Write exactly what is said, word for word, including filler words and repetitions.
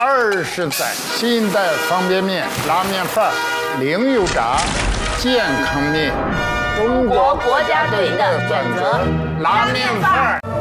二十载新代方便面拉面饭儿，零油炸，健康面， 中国国家队的选择， 拉面饭儿。